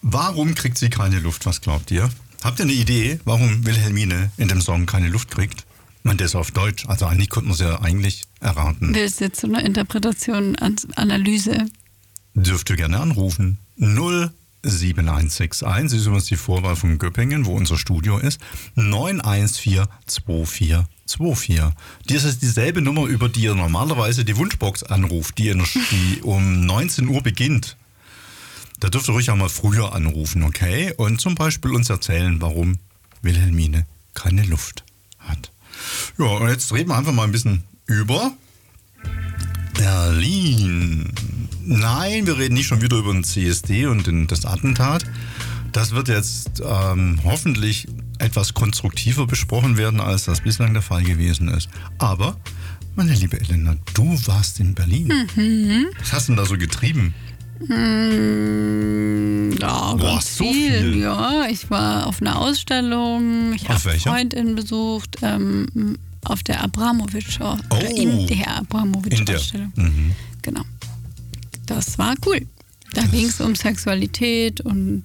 Warum kriegt sie keine Luft? Was glaubt ihr? Habt ihr eine Idee, warum Wilhelmine in dem Song keine Luft kriegt? Man, der ist auf Deutsch, also eigentlich konnte man es ja eigentlich erraten. Willst du jetzt so eine Interpretation, Analyse? Dürft ihr gerne anrufen. 07161, ist übrigens die Vorwahl von Göppingen, wo unser Studio ist. 9142424. Das ist dieselbe Nummer, über die ihr normalerweise die Wunschbox anruft, die um 19 Uhr beginnt. Da dürft ihr ruhig auch mal früher anrufen, okay? Und zum Beispiel uns erzählen, warum Wilhelmine keine Luft hat. Ja, und jetzt reden wir einfach mal ein bisschen über Berlin. Nein, wir reden nicht schon wieder über den CSD und das Attentat. Das wird jetzt hoffentlich etwas konstruktiver besprochen werden, als das bislang der Fall gewesen ist. Aber, meine liebe Elena, du warst in Berlin. Mhm. Was hast du denn da so getrieben? Ja, ganz so viel. Ja, ich war auf einer Ausstellung. Ich habe Freundinnen besucht. Auf der Abramowitsch. In der Abramowitsch-Ausstellung. Mhm. Genau. Das war cool. Da ging es um Sexualität und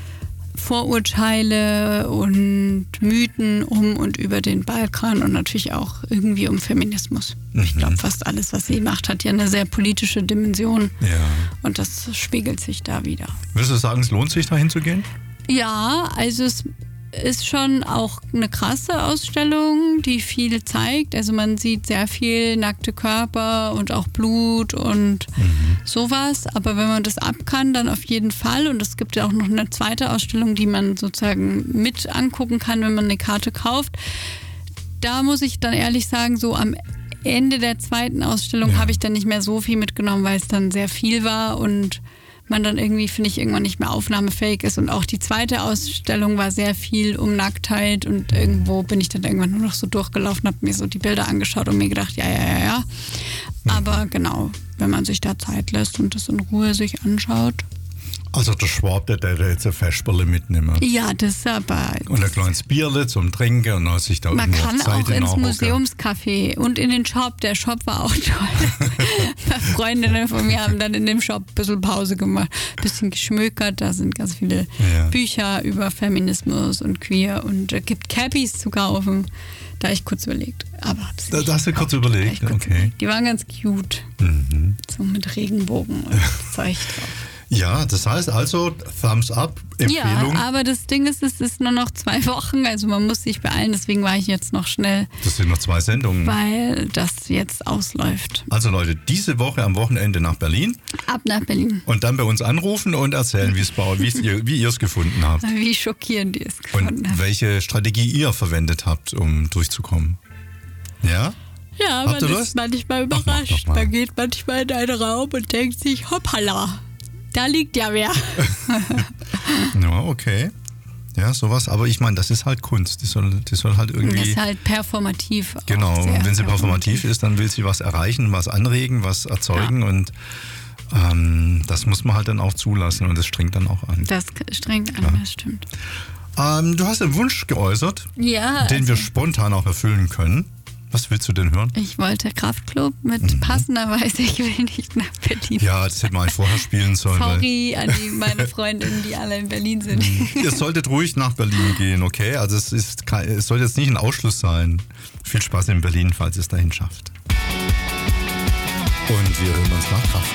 Vorurteile und Mythen um und über den Balkan und natürlich auch irgendwie um Feminismus. Mhm. Ich glaube, fast alles, was sie macht, hat ja eine sehr politische Dimension. Ja. Und das spiegelt sich da wieder. Würdest du sagen, es lohnt sich, da hinzugehen? Ja, also es ist schon auch eine krasse Ausstellung, die viel zeigt. Also man sieht sehr viel nackte Körper und auch Blut und sowas. Aber wenn man das ab kann, dann auf jeden Fall. Und es gibt ja auch noch eine zweite Ausstellung, die man sozusagen mit angucken kann, wenn man eine Karte kauft. Da muss ich dann ehrlich sagen, so am Ende der zweiten Ausstellung habe ich dann nicht mehr so viel mitgenommen, weil es dann sehr viel war und man dann irgendwie, finde ich, irgendwann nicht mehr aufnahmefähig ist. Und auch die zweite Ausstellung war sehr viel um Nacktheit und irgendwo bin ich dann irgendwann nur noch so durchgelaufen, habe mir so die Bilder angeschaut und mir gedacht, ja. Aber genau, wenn man sich da Zeit lässt und das in Ruhe sich anschaut. Also der Schwab, der jetzt ein Vesperle mitnehmen. Ja, das ist aber... Und ein kleines Bierle zum Trinken und dann sich da man irgendwo kann Zeit auch ins Museumscafé und in den Shop. Der Shop war auch toll. Freundinnen von mir haben dann in dem Shop ein bisschen Pause gemacht, ein bisschen geschmökert. Da sind ganz viele Bücher über Feminismus und Queer und es gibt Cappies zu kaufen. Da habe ich kurz überlegt. Aber hab's nicht. Da hast du kurz überlegt? Okay. Die waren ganz cute. Mhm. So mit Regenbogen und Zeug drauf. Ja, das heißt also Thumbs up, Empfehlung. Ja, aber das Ding ist, es ist nur noch 2 Wochen, also man muss sich beeilen, deswegen war ich jetzt noch schnell. Das sind noch 2 Sendungen. Weil das jetzt ausläuft. Also Leute, diese Woche am Wochenende nach Berlin. Ab nach Berlin. Und dann bei uns anrufen und erzählen, wie ihr es gefunden habt. Wie schockierend ihr es gefunden habt. Und welche Strategie ihr verwendet habt, um durchzukommen. Ja? Ja, man ist manchmal überrascht. Man geht manchmal in einen Raum und denkt sich, hoppala. Da liegt ja wer. Ja, okay. Ja, sowas. Aber ich meine, das ist halt Kunst. Die soll halt irgendwie... Das ist halt performativ. Genau. Und wenn sie performativ ist, dann will sie was erreichen, was anregen, was erzeugen. Ja. Und das muss man halt dann auch zulassen. Und das strengt dann auch an. Das strengt an, das stimmt. Du hast einen Wunsch geäußert, den wir spontan auch erfüllen können. Was willst du denn hören? Ich wollte Kraftklub mit passenderweise, ich will nicht nach Berlin. Ja, das hätte man eigentlich vorher spielen sollen. Sorry an meine Freundinnen, die alle in Berlin sind. Ihr solltet ruhig nach Berlin gehen, okay? Also es soll jetzt nicht ein Ausschluss sein. Viel Spaß in Berlin, falls ihr es dahin schafft. Und wir hören uns nach Kraftklub.